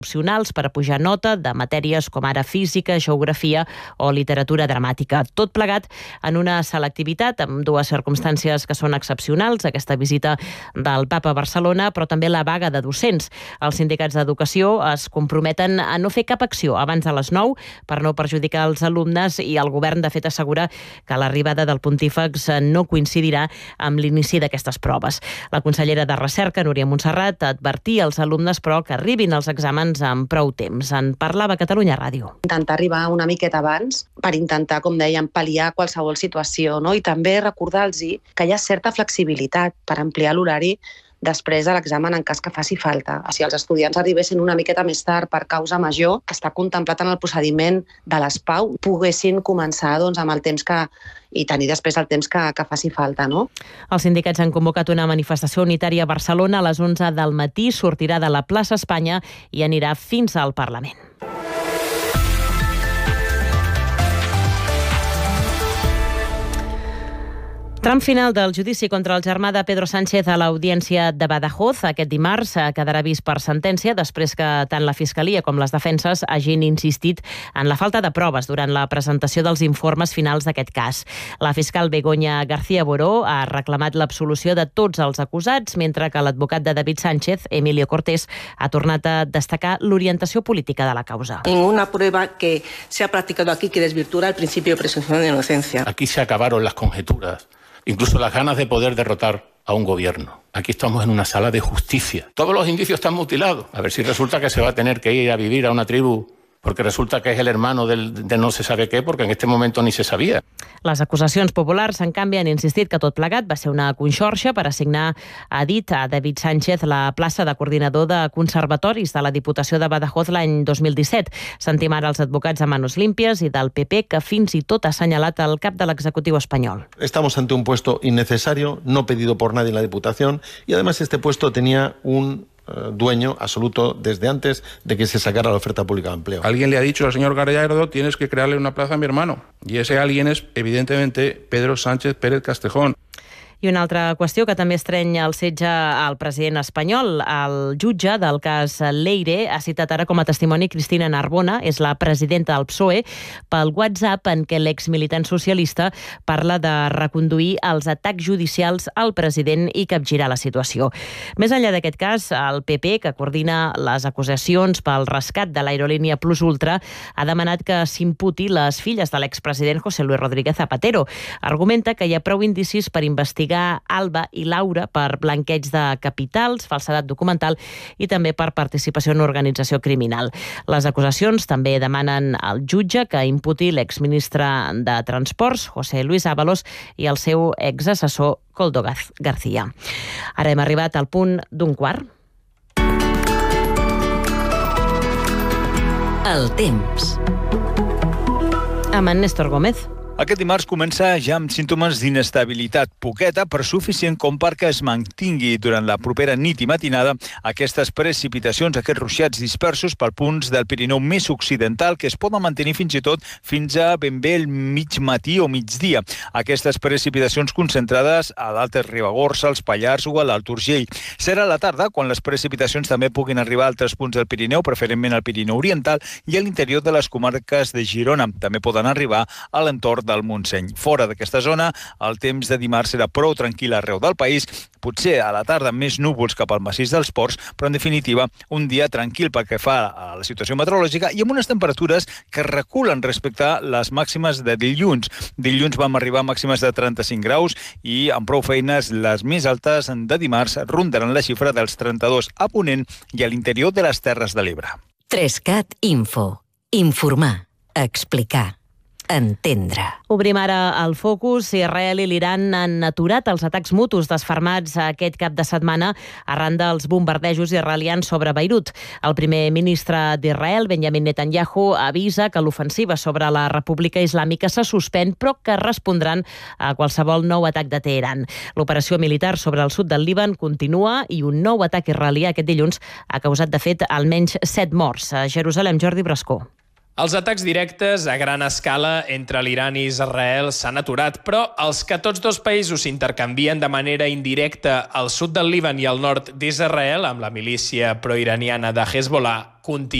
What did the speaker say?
opcionals per a pujar nota de matèries com ara física, geografia o literatura dramàtica. Tot plegat en una selectivitat amb dues circumstàncies que són excepcionals, aquesta visita del Papa a Barcelona, però també la vaga de docents. Els sindicats d'educació es comprometen a no fer cap acció abans de les 9 per no perjudicar els alumnes i el govern, de fet, assegura que l'arribada del pontífex no coincidirà amb l'inici d'aquestes proves. La consellera de Recerca, Núria Montserrat, advertia als alumnes, però, que arribin als exàmens amb prou temps. En parlava a Catalunya Ràdio. Intentar arribar una miqueta abans per intentar, com dèiem, pal·liar qualsevol situació, no? I també recordar-los que hi ha certa flexibilitat per ampliar l'horari després de l'examen en cas que faci falta. Si els estudiants arribessin una miqueta més tard per causa major, que està contemplat en el procediment de les PAU, poguessin començar amb el temps i tenir després el temps que faci falta, no? Els sindicats han convocat una manifestació unitària a Barcelona a les 11 del matí, sortirà de la plaça Espanya i anirà fins al Parlament. Tram final del judici contra el germà de Pedro Sánchez a l'Audiència de Badajoz. Aquest dimarts quedarà vist per sentència després que tant la Fiscalia com les defenses hagin insistit en la falta de proves durant la presentació dels informes finals d'aquest cas. La fiscal Begoña García Boró ha reclamat l'absolució de tots els acusats, mentre que l'advocat de David Sánchez, Emilio Cortés, ha tornat a destacar l'orientació política de la causa. Ninguna prueba que se ha practicado aquí que desvirtúa el principio de presunción de inocencia. Aquí se acabaron las conjeturas. Incluso las ganas de poder derrotar a un gobierno. Aquí estamos en una sala de justicia. Todos los indicios están mutilados. A ver si resulta que se va a tener que ir a vivir a una tribu porque resulta que és el hermano de no se sabe què, perquè en este momento ni se sabia. Les acusacions populars, en canvi, han insistit que tot plegat va ser una conxorxa per assignar, ha dit a David Sánchez, la plaça de coordinador de conservatoris de la Diputació de Badajoz l'any 2017. Sentim ara els advocats a manos limpias i del PP, que fins i tot ha assenyalat el cap de l'executiu espanyol. Estamos ante un puesto innecesario, no pedido por nadie en la Diputación, y además este puesto tenía un dueño absoluto desde antes de que se sacara la oferta pública de empleo. Alguien le ha dicho al señor Gallardo: tienes que crearle una plaza a mi hermano. Y ese alguien es, evidentemente, Pedro Sánchez Pérez Castejón. I una altra qüestió que també estrenya el setge al president espanyol. El jutge del cas Leire ha citat ara com a testimoni Cristina Narbona, és la presidenta del PSOE, pel WhatsApp en què l'exmilitant socialista parla de reconduir els atacs judicials al president i capgirar la situació. Més enllà d'aquest cas, el PP, que coordina les acusacions pel rescat de l'aerolínia Plus Ultra, ha demanat que s'imputi les filles de l'expresident José Luis Rodríguez Zapatero. Argumenta que hi ha prou indicis per investigar Alba i Laura per blanqueig de capitals, falsedat documental i també per participació en organització criminal. Les acusacions també demanen al jutge que imputi l'exministre de Transports, José Luis Ábalos, i el seu exassessor, Koldo García. Ara hem arribat al punt d'un quart. El temps. Amb en Néstor Gómez. Aquest dimarts comença ja amb símptomes d'inestabilitat, poqueta però suficient com perquè es mantingui durant la propera nit i matinada aquestes precipitacions, aquests ruixats dispersos per punts del Pirineu més occidental que es poden mantenir fins i tot fins a ben bé el mig matí o migdia. Aquestes precipitacions concentrades a l'Alta Ribagorça, als Pallars o a l'Alt Urgell. Serà a la tarda quan les precipitacions també puguin arribar a altres punts del Pirineu, preferentment al Pirineu Oriental i a l'interior de les comarques de Girona. També poden arribar a l'entorn del Montseny. Fora d'aquesta zona, el temps de dimarts serà prou tranquil arreu del país, potser a la tarda més núvols cap al massís dels Ports, però en definitiva un dia tranquil pel que fa a la situació meteorològica i amb unes temperatures que reculen respecte a les màximes de dilluns. Dilluns vam arribar a màximes de 35 graus i amb prou feines les més altes de dimarts rondaran la xifra dels 32 a Ponent i a l'interior de les Terres de l'Ebre. 3CAT Info. Informar. Explicar. Entendre. Obrim ara el focus. Israel i l'Iran han aturat els atacs mutus desfermats aquest cap de setmana arran dels bombardejos israelians sobre Beirut. El primer ministre d'Israel, Benjamin Netanyahu, avisa que l'ofensiva sobre la República Islàmica se suspèn, però que respondran a qualsevol nou atac de Teheran. L'operació militar sobre el sud del Líban continua i un nou atac israelià aquest dilluns ha causat, de fet, almenys 7 morts. A Jerusalem, Jordi Brascó. Els atacs directes a gran escala entre l'Iran i Israel s'han aturat, però els que tots dos països s'intercanvien de manera indirecta al sud del Líban i al nord d'Israel, amb la milícia proiraniana de Hezbollah, continuen.